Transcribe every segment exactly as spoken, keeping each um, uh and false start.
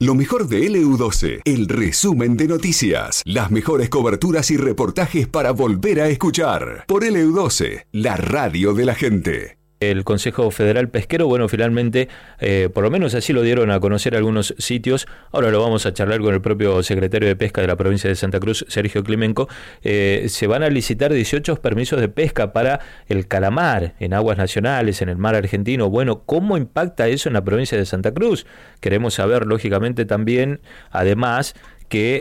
Lo mejor de L U doce, el resumen de noticias, las mejores coberturas y reportajes para volver a escuchar. Por L U doce, la radio de la gente. El Consejo Federal Pesquero, bueno, finalmente, eh, por lo menos así lo dieron a conocer algunos sitios. Ahora lo vamos a charlar con el propio secretario de Pesca de la provincia de Santa Cruz, Sergio Climenco. Eh, se van a licitar dieciocho permisos de pesca para el calamar en aguas nacionales, en el mar argentino. Bueno, ¿cómo impacta eso en la provincia de Santa Cruz? Queremos saber, lógicamente, también, además, que...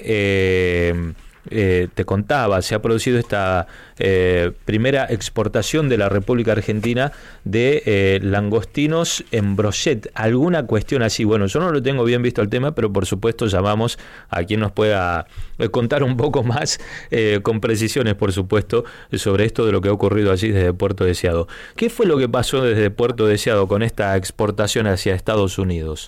Eh, Eh, te contaba, se ha producido esta eh, primera exportación de la República Argentina de eh, langostinos en brochet, alguna cuestión así. Bueno, yo no lo tengo bien visto el tema, pero por supuesto llamamos a quien nos pueda eh, contar un poco más eh, con precisiones, por supuesto, sobre esto de lo que ha ocurrido allí desde Puerto Deseado. ¿Qué fue lo que pasó desde Puerto Deseado con esta exportación hacia Estados Unidos?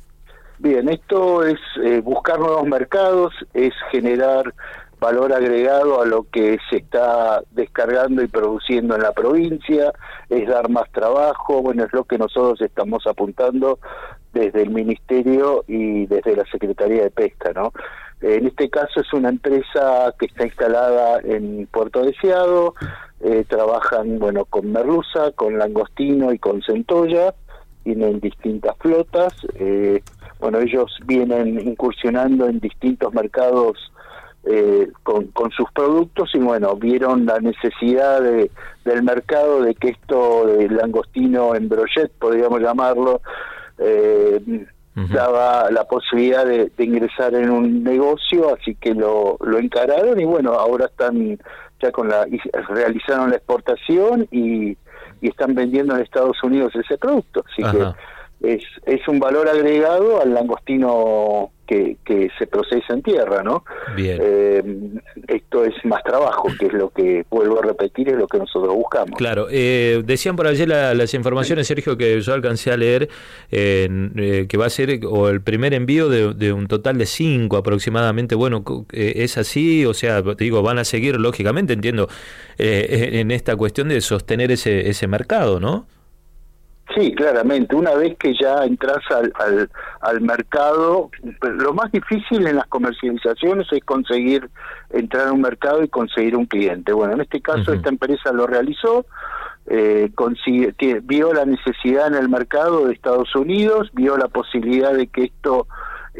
Bien, esto es eh, buscar nuevos mercados, es generar valor agregado a lo que se está descargando y produciendo en la provincia, es dar más trabajo. Bueno, es lo que nosotros estamos apuntando desde el Ministerio y desde la Secretaría de Pesca, ¿no? En este caso es una empresa que está instalada en Puerto Deseado, eh, trabajan, bueno, con merluza, con langostino y con centolla, tienen distintas flotas. eh, Bueno, ellos vienen incursionando en distintos mercados eh, con, con sus productos y bueno, vieron la necesidad de, del mercado de que esto del langostino en brochet, podríamos llamarlo, eh, uh-huh. daba la posibilidad de, de ingresar en un negocio, así que lo, lo encararon y bueno, ahora están ya con la, realizaron la exportación y, y están vendiendo en Estados Unidos ese producto, así Ajá. que Es, es un valor agregado al langostino que, que se procesa en tierra, ¿no? Bien. Eh, esto es más trabajo, que es lo que, vuelvo a repetir, es lo que nosotros buscamos. Claro, eh, decían por allí la, las informaciones, Sergio, que yo alcancé a leer, eh, eh, que va a ser o el primer envío de, de un total de cinco aproximadamente. Bueno, eh, ¿es así? O sea, te digo, van a seguir, lógicamente, entiendo, eh, en esta cuestión de sostener ese, ese mercado, ¿no? Sí, claramente. Una vez que ya entras al, al, al mercado, lo más difícil en las comercializaciones es conseguir entrar a un mercado y conseguir un cliente. Bueno, en este caso uh-huh. esta empresa lo realizó, eh, consigue, que, vio la necesidad en el mercado de Estados Unidos, vio la posibilidad de que esto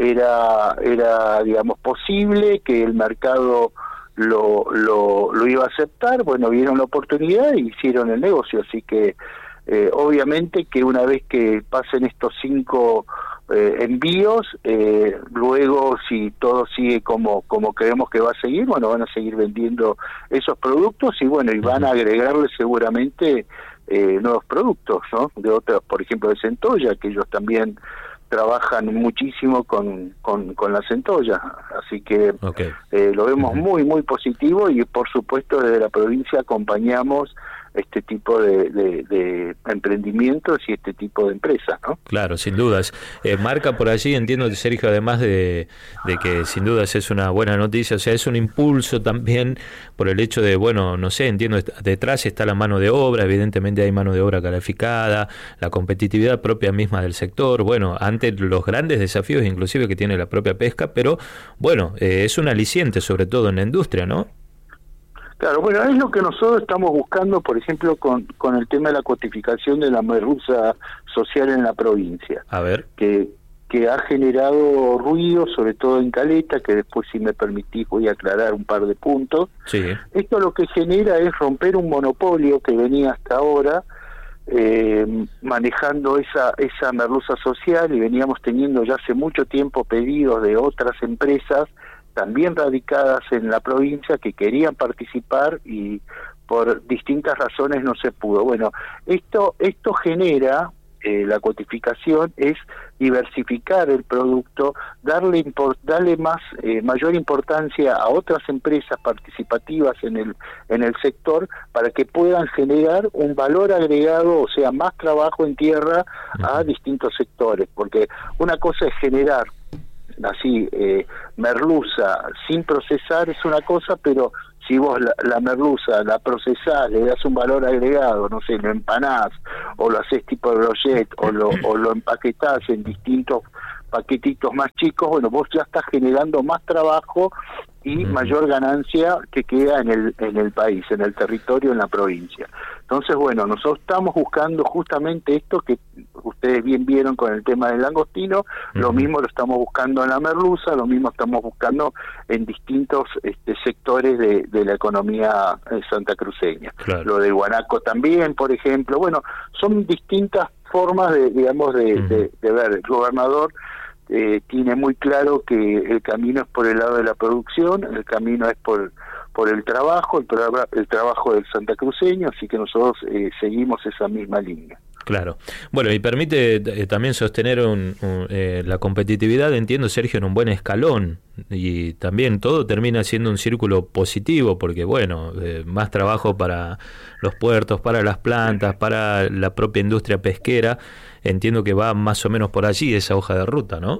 era, era digamos, posible, que el mercado lo, lo, lo iba a aceptar. Bueno, vieron la oportunidad y hicieron el negocio, así que Eh, obviamente que una vez que pasen estos cinco eh, envíos, eh, luego si todo sigue como como creemos que va a seguir, bueno, van a seguir vendiendo esos productos y bueno, y van a agregarle seguramente eh, nuevos productos, ¿no? De otros, por ejemplo, de centolla, que ellos también trabajan muchísimo con, con, con la centolla, así que okay. eh, lo vemos uh-huh. muy, muy positivo y por supuesto desde la provincia acompañamos este tipo de, de, de emprendimientos y este tipo de empresas, ¿no? Claro, sin dudas. Eh, marca por allí, entiendo, Sergio, además de, de que sin dudas es una buena noticia, o sea, es un impulso también por el hecho de, bueno, no sé, entiendo, detrás está la mano de obra, evidentemente hay mano de obra calificada, la competitividad propia misma del sector, bueno, ante los grandes desafíos inclusive que tiene la propia pesca, pero bueno, eh, es un aliciente sobre todo en la industria, ¿no? Claro, bueno, es lo que nosotros estamos buscando, por ejemplo, con, con el tema de la cotificación de la merluza social en la provincia. A ver. Que, que ha generado ruido, sobre todo en Caleta, que después, si me permitís, voy a aclarar un par de puntos. Sí. Esto lo que genera es romper un monopolio que venía hasta ahora, eh, manejando esa, esa merluza social, y veníamos teniendo ya hace mucho tiempo pedidos de otras empresas también radicadas en la provincia que querían participar y por distintas razones no se pudo. Bueno, esto esto genera, eh, la cotificación es diversificar el producto, darle import, darle más eh, mayor importancia a otras empresas participativas en el en el sector para que puedan generar un valor agregado, o sea, más trabajo en tierra a distintos sectores, porque una cosa es generar así eh, merluza sin procesar es una cosa, pero si vos la, la merluza la procesás, le das un valor agregado, no sé, lo empanás o lo haces tipo brochet o lo, o lo empaquetás en distintos paquetitos más chicos, bueno, vos ya estás generando más trabajo y uh-huh. mayor ganancia que queda en el en el país, en el territorio, en la provincia. Entonces, bueno, nosotros estamos buscando justamente esto que ustedes bien vieron con el tema del langostino, uh-huh. lo mismo lo estamos buscando en la merluza, lo mismo estamos buscando en distintos este, sectores de, de la economía santacruceña. Claro. Lo del guanaco también, por ejemplo. Bueno, son distintas formas de, digamos, de, uh-huh. de, de ver. El gobernador eh, tiene muy claro que el camino es por el lado de la producción, el camino es por por el trabajo, el, tra- el trabajo del santacruceño, así que nosotros eh, seguimos esa misma línea. Claro. Bueno, y permite eh, también sostener un, un, eh, la competitividad, entiendo, Sergio, en un buen escalón, y también todo termina siendo un círculo positivo, porque bueno, eh, más trabajo para los puertos, para las plantas, para la propia industria pesquera, entiendo que va más o menos por allí esa hoja de ruta, ¿no?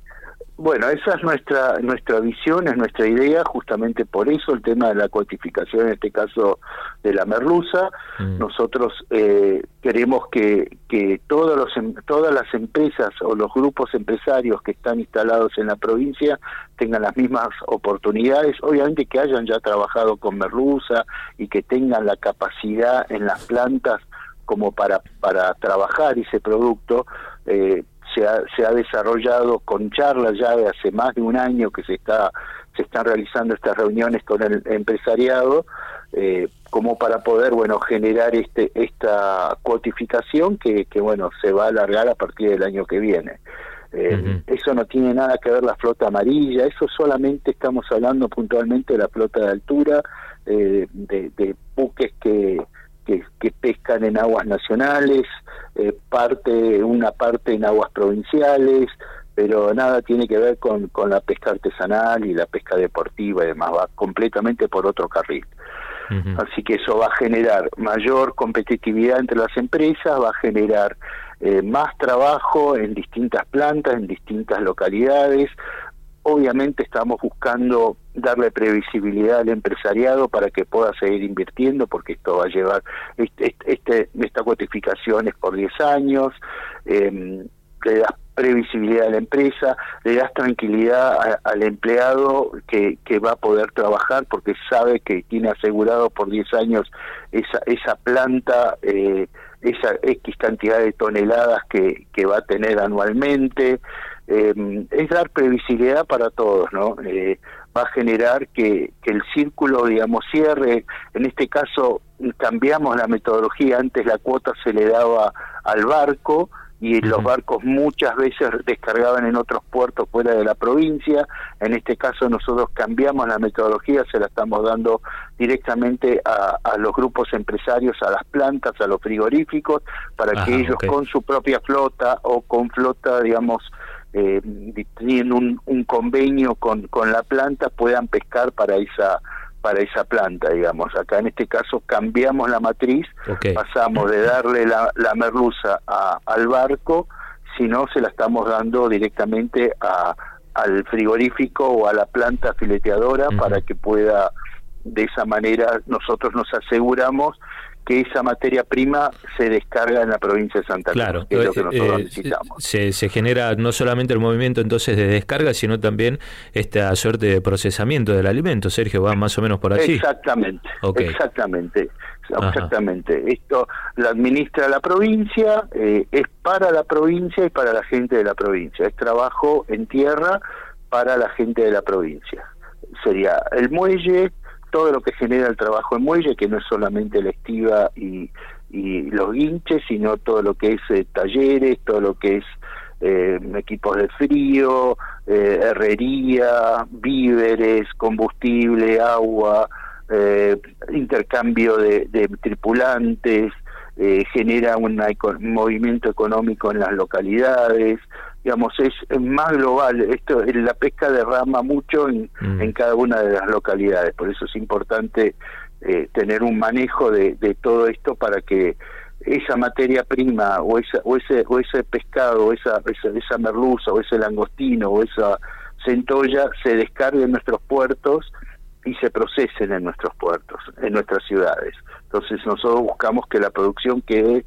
Bueno, esa es nuestra nuestra visión, es nuestra idea, justamente por eso el tema de la cuotificación, en este caso de la merluza. Mm. Nosotros eh, queremos que que todos los todas las empresas o los grupos empresarios que están instalados en la provincia tengan las mismas oportunidades, obviamente que hayan ya trabajado con merluza y que tengan la capacidad en las plantas como para para trabajar ese producto. eh, Se ha, se ha desarrollado con charlas ya de hace más de un año que se está se están realizando estas reuniones con el empresariado, eh, como para poder bueno generar este esta cuotificación que, que bueno se va a alargar a partir del año que viene. Eh, uh-huh. Eso no tiene nada que ver la flota amarilla, eso solamente estamos hablando puntualmente de la flota de altura, eh, de, de buques que Que, que pescan en aguas nacionales, eh, parte una parte en aguas provinciales, pero nada tiene que ver con, con la pesca artesanal y la pesca deportiva y demás, va completamente por otro carril. Uh-huh. Así que eso va a generar mayor competitividad entre las empresas, va a generar eh, más trabajo en distintas plantas, en distintas localidades. Obviamente estamos buscando darle previsibilidad al empresariado para que pueda seguir invirtiendo, porque esto va a llevar, este, este, esta cuotificación es por diez años, eh, le das previsibilidad a la empresa, le das tranquilidad a, al empleado que, que va a poder trabajar porque sabe que tiene asegurado por diez años esa, esa planta, eh, esa X cantidad de toneladas que, que va a tener anualmente. Eh, es dar previsibilidad para todos, ¿no? Eh, va a generar que, que el círculo, digamos, cierre. En este caso cambiamos la metodología, antes la cuota se le daba al barco y uh-huh. los barcos muchas veces descargaban en otros puertos fuera de la provincia. En este caso nosotros cambiamos la metodología, se la estamos dando directamente a, a los grupos empresarios, a las plantas, a los frigoríficos, para Ajá, que ellos okay. con su propia flota o con flota, digamos, eh, teniendo un, un convenio con, con la planta, puedan pescar para esa para esa planta, digamos. Acá en este caso cambiamos la matriz, okay. pasamos de darle la, la merluza a, al barco, sino se la estamos dando directamente a, al frigorífico o a la planta fileteadora uh-huh. para que pueda, de esa manera nosotros nos aseguramos que esa materia prima se descarga en la provincia de Santa Cruz, claro, que es lo que nosotros eh, necesitamos. Se, se genera no solamente el movimiento entonces de descarga, sino también esta suerte de procesamiento del alimento. Sergio, va más o menos por allí. Exactamente, okay. exactamente, Ajá. exactamente. Esto lo administra la provincia, eh, es para la provincia y para la gente de la provincia. Es trabajo en tierra para la gente de la provincia. Sería el muelle, todo lo que genera el trabajo en muelle, que no es solamente la estiva y, y los guinches, sino todo lo que es eh, talleres, todo lo que es eh, equipos de frío, eh, herrería, víveres, combustible, agua, eh, intercambio de, de tripulantes, eh, genera una, un movimiento económico en las localidades. Digamos, es más global. Esto, la pesca derrama mucho en, mm. en cada una de las localidades, por eso es importante eh, tener un manejo de, de todo esto para que esa materia prima o esa o ese o ese pescado o esa, esa esa merluza o ese langostino o esa centolla se descargue en nuestros puertos y se procesen en nuestros puertos, en nuestras ciudades. Entonces nosotros buscamos que la producción quede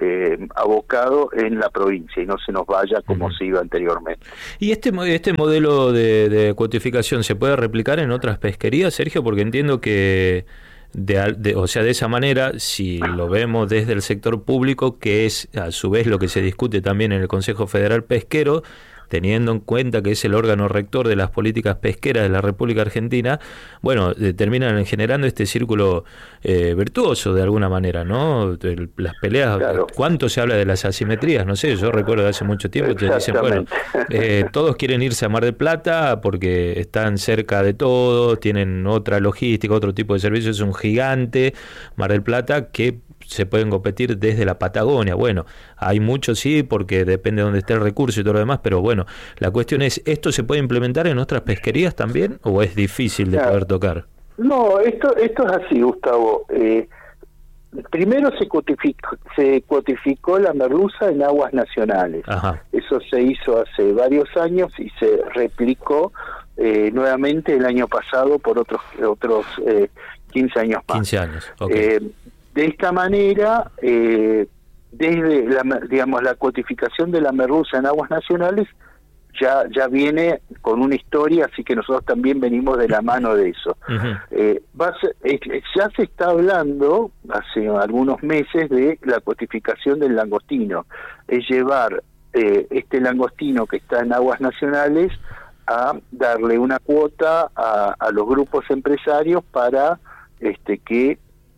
eh, abocado en la provincia y no se nos vaya como uh-huh. se iba anteriormente. ¿Y este este modelo de, de cuotificación se puede replicar en otras pesquerías, Sergio? Porque entiendo que De, de, o sea, de esa manera, si lo vemos desde el sector público, que es a su vez lo que se discute también en el Consejo Federal Pesquero, teniendo en cuenta que es el órgano rector de las políticas pesqueras de la República Argentina, bueno, eh, terminan generando este círculo eh, virtuoso de alguna manera, ¿no? El, las peleas, claro. ¿Cuánto se habla de las asimetrías? No sé, yo recuerdo de hace mucho tiempo te dicen, bueno, eh, todos quieren irse a Mar del Plata porque están cerca de todo, tienen otra logística, otro tipo de servicios, es un gigante Mar del Plata que se pueden competir desde la Patagonia. Bueno, hay mucho sí, porque depende de dónde esté el recurso y todo lo demás, pero bueno, la cuestión es, ¿esto se puede implementar en otras pesquerías también o es difícil de poder tocar? No, esto esto es así, Gustavo. Eh, primero se cuotificó, se cuotificó la merluza en aguas nacionales. Ajá. Eso se hizo hace varios años y se replicó eh, nuevamente el año pasado por otros otros eh, quince años más. quince años, ok. Eh, De esta manera, eh, desde la, digamos, la cuotificación de la merluza en aguas nacionales ya ya viene con una historia, así que nosotros también venimos de la mano de eso. Uh-huh. Eh, va a ser, eh, ya se está hablando hace algunos meses de la cuotificación del langostino, es llevar eh, este langostino que está en aguas nacionales a darle una cuota a, a los grupos empresarios para este que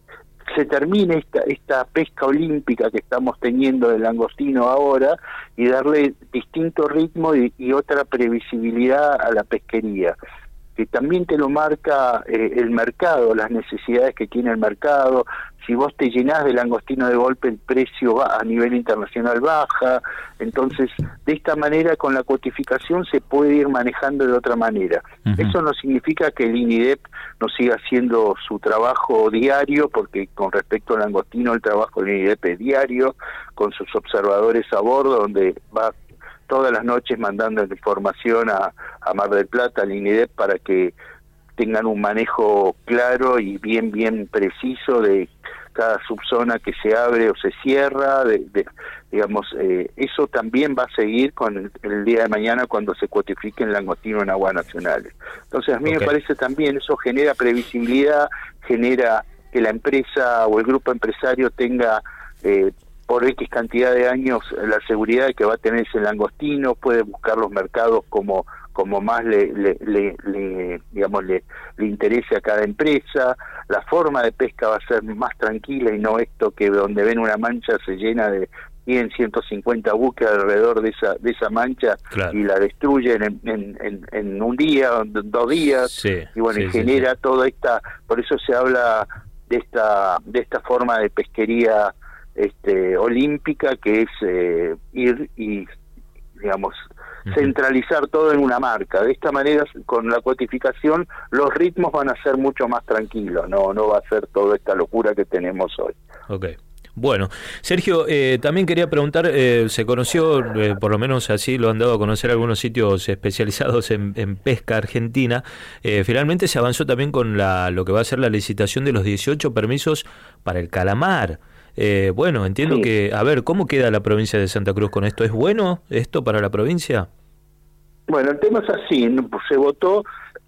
se termine esta esta pesca olímpica que estamos teniendo del langostino ahora y darle distinto ritmo y, y otra previsibilidad a la pesquería, que también te lo marca eh, el mercado, las necesidades que tiene el mercado. Si vos te llenás de langostino de golpe, el precio va a nivel internacional baja. Entonces, de esta manera, con la cuotificación se puede ir manejando de otra manera. Uh-huh. Eso no significa que el INIDEP no siga haciendo su trabajo diario, porque con respecto al langostino, el trabajo del INIDEP es diario, con sus observadores a bordo, donde va todas las noches mandando información a, a Mar del Plata, al INIDEP, para que tengan un manejo claro y bien bien preciso de cada subzona que se abre o se cierra, de, de, digamos, eh, eso también va a seguir con el, el día de mañana cuando se cuotifique el langostino en aguas nacionales. Entonces a mí okay. me parece también, eso genera previsibilidad, genera que la empresa o el grupo empresario tenga eh, por X cantidad de años la seguridad de que va a tener ese langostino, puede buscar los mercados como como más le, le, le, le digamos le, le interese a cada empresa. La forma de pesca va a ser más tranquila y no esto que donde ven una mancha se llena de cien, ciento cincuenta buques alrededor de esa de esa mancha, claro, y la destruyen en, en, en, en un día, dos días, sí, y bueno, sí, y genera sí, sí. toda esta, por eso se habla de esta de esta forma de pesquería este olímpica, que es eh, ir y digamos centralizar todo en una marca. De esta manera, con la cuotificación, los ritmos van a ser mucho más tranquilos, no no va a ser toda esta locura que tenemos hoy. Okay. Bueno, Sergio, eh, también quería preguntar, eh, se conoció, eh, por lo menos así lo han dado a conocer algunos sitios especializados en, en pesca argentina, eh, finalmente se avanzó también con la lo que va a ser la licitación de los dieciocho permisos para el calamar. Eh, bueno, entiendo sí. que, a ver, ¿cómo queda la provincia de Santa Cruz con esto? ¿Es bueno esto para la provincia? Bueno, el tema es así, se votó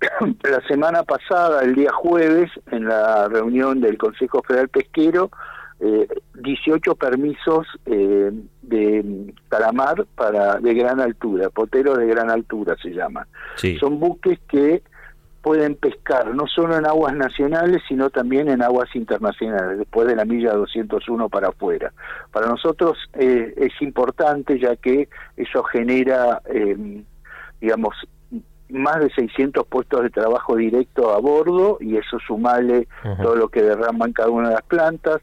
la semana pasada, el día jueves, en la reunión del Consejo Federal Pesquero, eh, dieciocho permisos eh, de calamar para de gran altura, poteros de gran altura se llaman. Sí. Son buques que pueden pescar no solo en aguas nacionales, sino también en aguas internacionales, después de la milla doscientos uno para afuera. Para nosotros eh, es importante, ya que eso genera, eh, digamos, más de seiscientos puestos de trabajo directo a bordo, y eso sumale uh-huh. todo lo que derraman cada una de las plantas,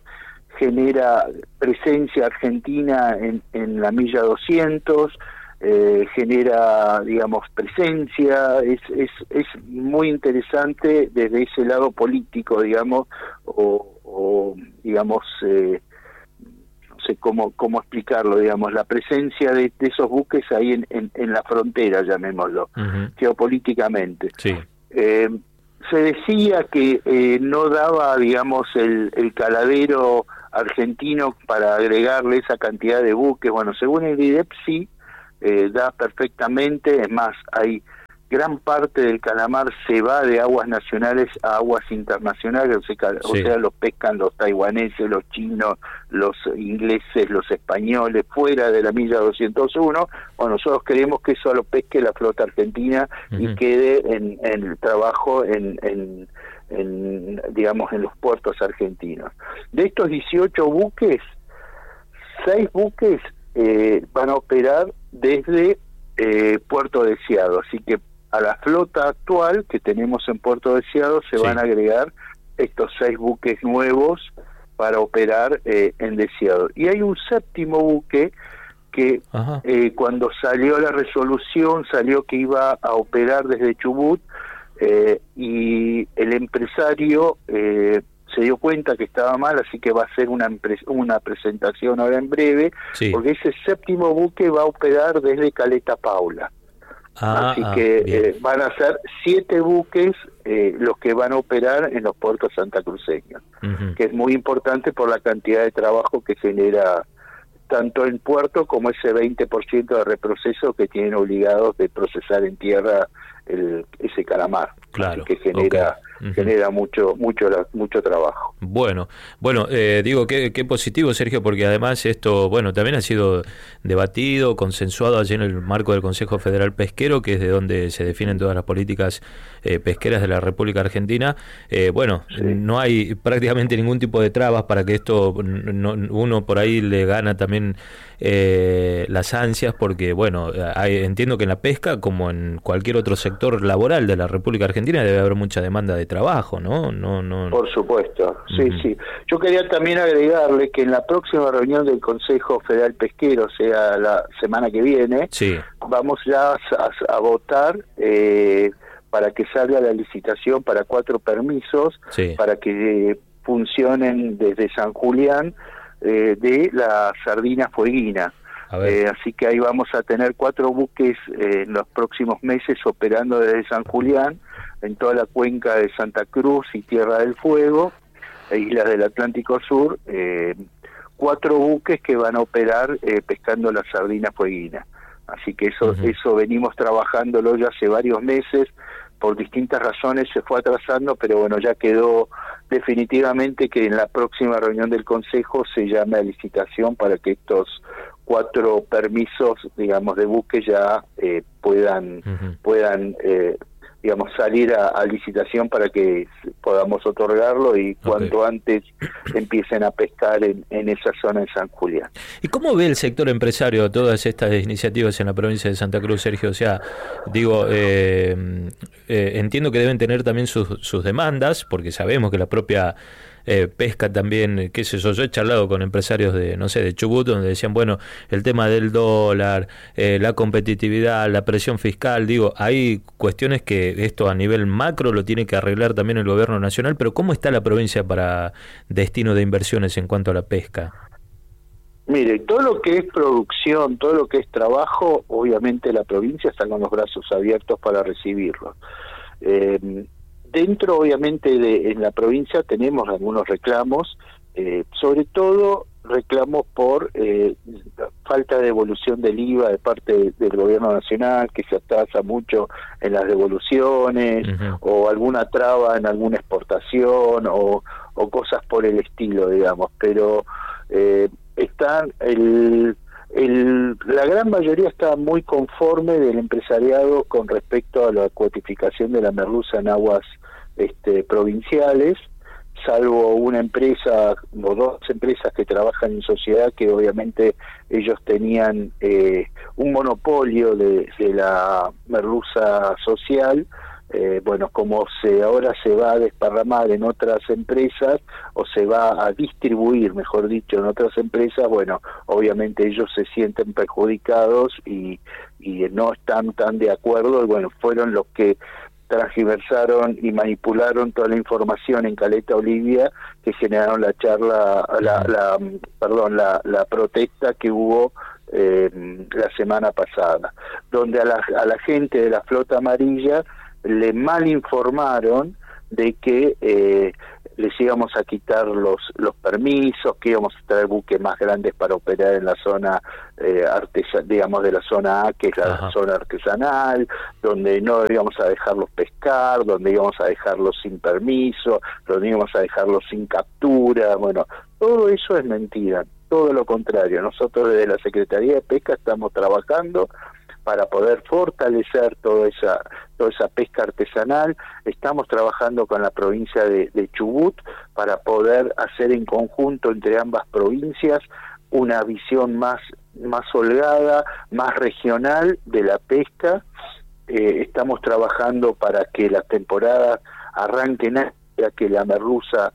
genera presencia argentina en, en la milla doscientos, Eh, genera, digamos, presencia, es, es es muy interesante desde ese lado político, digamos, o, o digamos, eh, no sé cómo cómo explicarlo, digamos, la presencia de, de esos buques ahí en, en, en la frontera, llamémoslo, uh-huh. geopolíticamente. Sí. Eh, se decía que eh, no daba, digamos, el, el caladero argentino para agregarle esa cantidad de buques. Bueno, según el I D E P sí, eh, da perfectamente, es más, hay gran parte del calamar se va de aguas nacionales a aguas internacionales, o sea, sí. o sea, los pescan los taiwaneses, los chinos, los ingleses, los españoles, fuera de la milla doscientos uno. Bueno, nosotros queremos que eso lo pesque la flota argentina uh-huh. y quede en, en el trabajo en, en, en, digamos, en los puertos argentinos. De estos dieciocho buques, seis buques eh, van a operar desde eh, Puerto Deseado, así que a la flota actual que tenemos en Puerto Deseado se sí. van a agregar estos seis buques nuevos para operar eh, en Deseado. Y hay un séptimo buque que eh, cuando salió la resolución salió que iba a operar desde Chubut eh, y el empresario eh, se dio cuenta que estaba mal, así que va a hacer una, una presentación ahora en breve, sí. porque ese séptimo buque va a operar desde Caleta Paula. Ah, Así ah, que eh, van a ser siete buques eh, los que van a operar en los puertos santacruceños, uh-huh. que es muy importante por la cantidad de trabajo que genera tanto en puerto como ese veinte por ciento de reproceso que tienen obligados de procesar en tierra el, ese calamar. Claro, que genera okay. uh-huh. genera mucho mucho mucho trabajo. Bueno, bueno, eh, digo qué qué positivo, Sergio, porque además esto, bueno, también ha sido debatido, consensuado allí en el marco del Consejo Federal Pesquero, que es de donde se definen todas las políticas eh, pesqueras de la República Argentina. Eh, bueno, sí. no hay prácticamente ningún tipo de trabas para que esto, no, uno por ahí le gana también eh, las ansias, porque bueno, hay, entiendo que en la pesca, como en cualquier otro sector laboral de la República Argentina, debe haber mucha demanda de trabajo, ¿no? No, no. Por supuesto, sí, uh-huh. sí. Yo quería también agregarle que en la próxima reunión del Consejo Federal Pesquero, o sea, la semana que viene, sí. vamos ya a, a votar eh, para que salga la licitación para cuatro permisos, sí. para que funcionen desde San Julián eh, de la sardina fueguina. Eh, así que ahí vamos a tener cuatro buques eh, en los próximos meses operando desde San Julián, en toda la cuenca de Santa Cruz y Tierra del Fuego, e islas del Atlántico Sur, eh, cuatro buques que van a operar eh, pescando la sardina fueguina. Así que eso, uh-huh. eso venimos trabajándolo ya hace varios meses, por distintas razones se fue atrasando, pero bueno, ya quedó definitivamente que en la próxima reunión del Consejo se llame a licitación para que estos cuatro permisos, digamos, de buques ya eh, puedan uh-huh. puedan eh, digamos salir a, a licitación para que podamos otorgarlo y cuanto okay. antes empiecen a pescar en, en esa zona de San Julián. ¿Y cómo ve el sector empresario todas estas iniciativas en la provincia de Santa Cruz, Sergio? O sea, digo, eh, eh, entiendo que deben tener también sus, sus demandas, porque sabemos que la propia Eh, pesca también, qué sé yo, yo he charlado con empresarios de, no sé, de Chubut, donde decían, bueno, el tema del dólar, eh, la competitividad, la presión fiscal, digo, hay cuestiones que esto a nivel macro lo tiene que arreglar también el gobierno nacional, pero ¿cómo está la provincia para destino de inversiones en cuanto a la pesca? Mire, todo lo que es producción, todo lo que es trabajo, obviamente la provincia está con los brazos abiertos para recibirlo. Eh, Dentro, obviamente, de en la provincia tenemos algunos reclamos, eh, sobre todo reclamos por eh, falta de devolución del I V A de parte de, del gobierno nacional, que se atrasa mucho en las devoluciones, uh-huh. o alguna traba en alguna exportación, o, o cosas por el estilo, digamos. Pero eh, están el... El, la gran mayoría está muy conforme del empresariado con respecto a la cuotificación de la merluza en aguas este, provinciales, salvo una empresa o dos empresas que trabajan en sociedad que obviamente ellos tenían eh, un monopolio de, de la merluza social. Eh, bueno, como se ahora se va a desparramar en otras empresas o se va a distribuir, mejor dicho, en otras empresas, bueno, obviamente ellos se sienten perjudicados y, y no están tan de acuerdo, y bueno, fueron los que transgiversaron y manipularon toda la información en Caleta Olivia que generaron la charla, la, la perdón, la, la protesta que hubo eh, la semana pasada, donde a la, a la gente de la flota amarilla le mal informaron de que eh, les íbamos a quitar los los permisos, que íbamos a traer buques más grandes para operar en la zona eh, artesanal, digamos de la zona A, que es la Ajá. zona artesanal, donde no íbamos a dejarlos pescar, donde íbamos a dejarlos sin permiso, donde íbamos a dejarlos sin captura. Bueno, todo eso es mentira, todo lo contrario. Nosotros desde la Secretaría de Pesca estamos trabajando para poder fortalecer toda esa toda esa pesca artesanal. Estamos trabajando con la provincia de, de Chubut para poder hacer en conjunto entre ambas provincias una visión más más holgada, más regional de la pesca. Eh, estamos trabajando para que las temporadas arranquen, ya que la merluza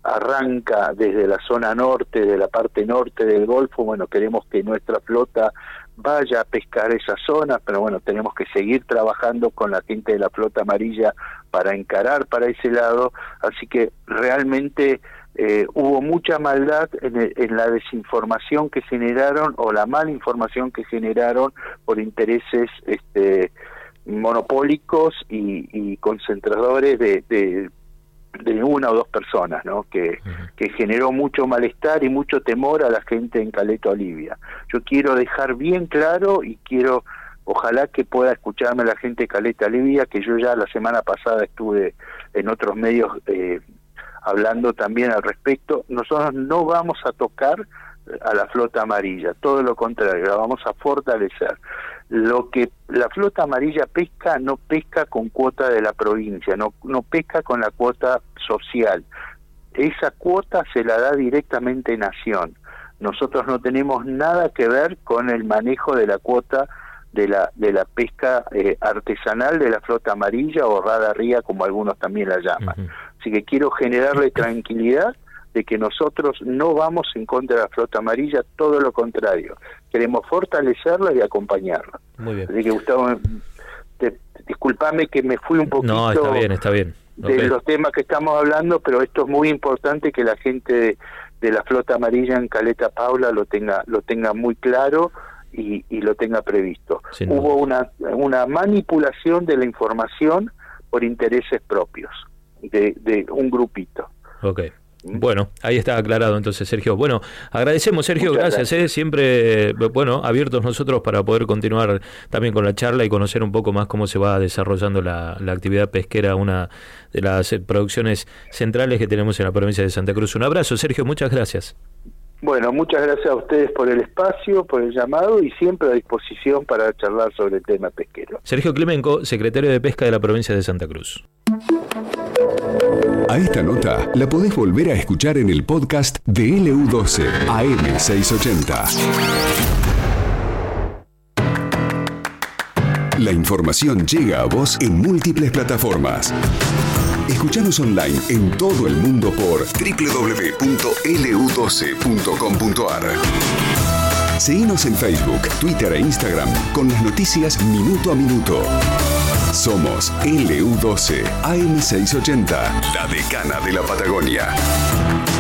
arranca desde la zona norte, de la parte norte del Golfo. Bueno, queremos que nuestra flota vaya a pescar esa zona, pero bueno, tenemos que seguir trabajando con la gente de la flota amarilla para encarar para ese lado. Así que realmente eh, hubo mucha maldad en, el, en la desinformación que generaron, o la mala información que generaron por intereses este, monopólicos y, y concentradores de, de de una o dos personas, ¿no? Que, uh-huh. que generó mucho malestar y mucho temor a la gente en Caleta Olivia. Yo quiero dejar bien claro, y quiero, ojalá que pueda escucharme la gente de Caleta Olivia, que yo ya la semana pasada estuve en otros medios eh, hablando también al respecto. Nosotros no vamos a tocar a la flota amarilla, todo lo contrario, la vamos a fortalecer. Lo que la flota amarilla pesca, no pesca con cuota de la provincia, no no pesca con la cuota social. Esa cuota se la da directamente Nación. Nosotros no tenemos nada que ver con el manejo de la cuota de la de la pesca eh, artesanal de la flota amarilla o rada ría, como algunos también la llaman. Uh-huh. Así que quiero generarle tranquilidad de que nosotros no vamos en contra de la flota amarilla, todo lo contrario. Queremos fortalecerla y acompañarla. Muy bien. Así que, Gustavo, te, disculpame que me fui un poquito no, está bien, está bien. Okay. de los temas que estamos hablando, pero esto es muy importante que la gente de, de la flota amarilla en Caleta Paula lo tenga lo tenga muy claro y, y lo tenga previsto. Sin Hubo una, una manipulación de la información por intereses propios de, de un grupito. Okay. Bueno, ahí está aclarado entonces, Sergio. Bueno, agradecemos, Sergio, Muchas gracias, gracias. Eh, siempre, bueno, abiertos nosotros para poder continuar también con la charla y conocer un poco más cómo se va desarrollando la, la actividad pesquera, una de las producciones centrales que tenemos en la provincia de Santa Cruz. Un abrazo, Sergio, muchas gracias. Bueno, muchas gracias a ustedes por el espacio, por el llamado, y siempre a disposición para charlar sobre el tema pesquero. Sergio Climenco, secretario de Pesca de la provincia de Santa Cruz. A esta nota la podés volver a escuchar en el podcast de L U doce A M seiscientos ochenta. La información llega a vos en múltiples plataformas. Escuchanos online en todo el mundo por doble u doble u doble u punto L U doce punto com punto A R. Seguinos en Facebook, Twitter e Instagram con las noticias minuto a minuto. Somos L U doce A M seiscientos ochenta, la decana de la Patagonia.